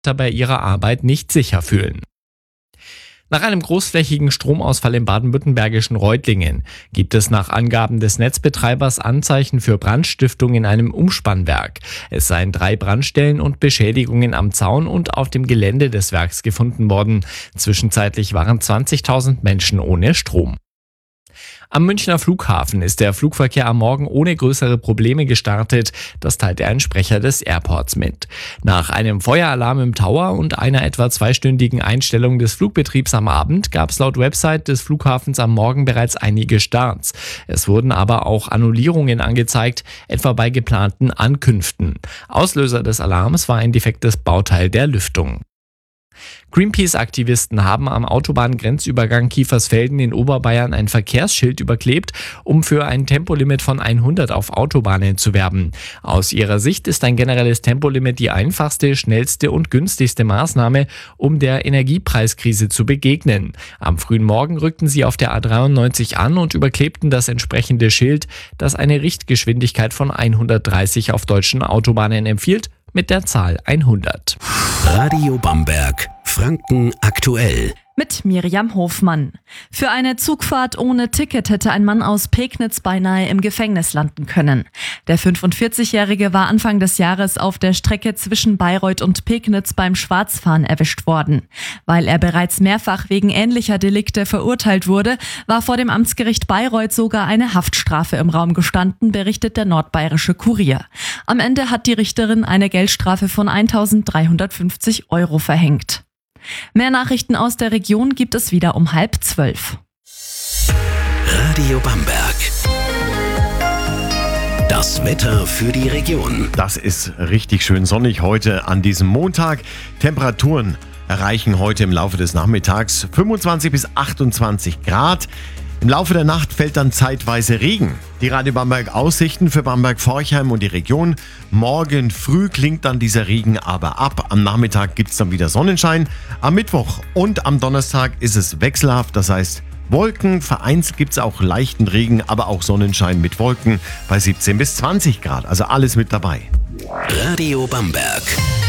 bei ihrer Arbeit nicht sicher fühlen. Nach einem großflächigen Stromausfall im baden-württembergischen Reutlingen gibt es nach Angaben des Netzbetreibers Anzeichen für Brandstiftung in einem Umspannwerk. Es seien 3 Brandstellen und Beschädigungen am Zaun und auf dem Gelände des Werks gefunden worden. Zwischenzeitlich waren 20.000 Menschen ohne Strom. Am Münchner Flughafen ist der Flugverkehr am Morgen ohne größere Probleme gestartet. Das teilte ein Sprecher des Airports mit. Nach einem Feueralarm im Tower und einer etwa 2-stündigen Einstellung des Flugbetriebs am Abend gab es laut Website des Flughafens am Morgen bereits einige Starts. Es wurden aber auch Annullierungen angezeigt, etwa bei geplanten Ankünften. Auslöser des Alarms war ein defektes Bauteil der Lüftung. Greenpeace-Aktivisten haben am Autobahngrenzübergang Kiefersfelden in Oberbayern ein Verkehrsschild überklebt, um für ein Tempolimit von 100 auf Autobahnen zu werben. Aus ihrer Sicht ist ein generelles Tempolimit die einfachste, schnellste und günstigste Maßnahme, um der Energiepreiskrise zu begegnen. Am frühen Morgen rückten sie auf der A93 an und überklebten das entsprechende Schild, das eine Richtgeschwindigkeit von 130 auf deutschen Autobahnen empfiehlt, mit der Zahl 100. Radio Bamberg, Franken aktuell. Mit Miriam Hofmann. Für eine Zugfahrt ohne Ticket hätte ein Mann aus Pegnitz beinahe im Gefängnis landen können. Der 45-Jährige war Anfang des Jahres auf der Strecke zwischen Bayreuth und Pegnitz beim Schwarzfahren erwischt worden. Weil er bereits mehrfach wegen ähnlicher Delikte verurteilt wurde, war vor dem Amtsgericht Bayreuth sogar eine Haftstrafe im Raum gestanden, berichtet der Nordbayerische Kurier. Am Ende hat die Richterin eine Geldstrafe von 1.350 € verhängt. Mehr Nachrichten aus der Region gibt es wieder um 11:30. Radio Bamberg. Das Wetter für die Region. Das ist richtig schön sonnig heute an diesem Montag. Temperaturen erreichen heute im Laufe des Nachmittags 25 bis 28 Grad. Im Laufe der Nacht fällt dann zeitweise Regen. Die Radio Bamberg Aussichten für Bamberg-Forchheim und die Region. Morgen früh klingt dann dieser Regen aber ab. Am Nachmittag gibt es dann wieder Sonnenschein. Am Mittwoch und am Donnerstag ist es wechselhaft. Das heißt Wolken, vereinzelt gibt es auch leichten Regen, aber auch Sonnenschein mit Wolken bei 17 bis 20 Grad. Also alles mit dabei. Radio Bamberg.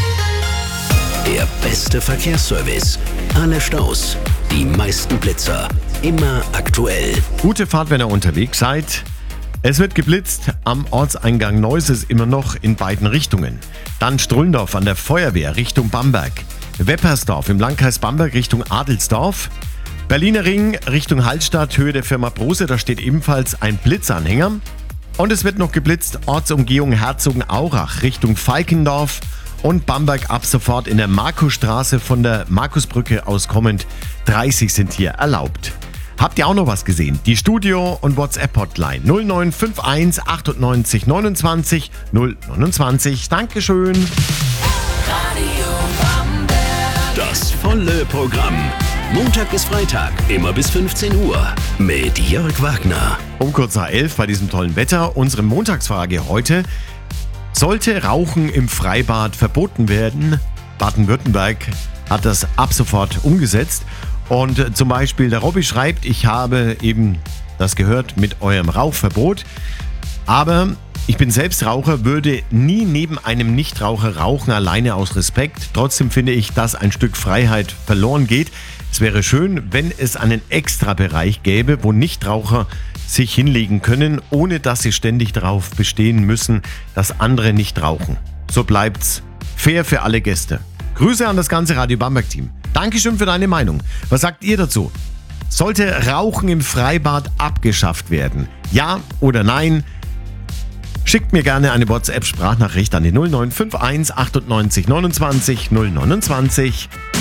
Der beste Verkehrsservice. Alle Staus, die meisten Blitzer. Immer aktuell. Gute Fahrt, wenn ihr unterwegs seid. Es wird geblitzt am Ortseingang Neuses immer noch in beiden Richtungen. Dann Strullendorf an der Feuerwehr Richtung Bamberg. Weppersdorf im Landkreis Bamberg Richtung Adelsdorf. Berliner Ring Richtung Hallstatt, Höhe der Firma Brose, da steht ebenfalls ein Blitzanhänger. Und es wird noch geblitzt, Ortsumgehung Herzogenaurach Richtung Falkendorf. Und Bamberg ab sofort in der Markusstraße von der Markusbrücke aus kommend. 30 sind hier erlaubt. Habt ihr auch noch was gesehen? Die Studio- und WhatsApp-Hotline 0951 98 29 029. Dankeschön. Radio Bamberg. Das volle Programm. Montag bis Freitag, immer bis 15 Uhr. Mit Jörg Wagner. Um kurz nach 11 bei diesem tollen Wetter. Unsere Montagsfrage heute. Sollte Rauchen im Freibad verboten werden? Baden-Württemberg hat das ab sofort umgesetzt. Und zum Beispiel der Robby schreibt, ich habe eben das gehört mit eurem Rauchverbot. Aber ich bin selbst Raucher, würde nie neben einem Nichtraucher rauchen, alleine aus Respekt. Trotzdem finde ich, dass ein Stück Freiheit verloren geht. Es wäre schön, wenn es einen Extrabereich gäbe, wo Nichtraucher sich hinlegen können, ohne dass sie ständig darauf bestehen müssen, dass andere nicht rauchen. So bleibt's fair für alle Gäste. Grüße an das ganze Radio Bamberg-Team. Dankeschön für deine Meinung. Was sagt ihr dazu? Sollte Rauchen im Freibad abgeschafft werden? Ja oder nein? Schickt mir gerne eine WhatsApp-Sprachnachricht an die 0951 98 29 029.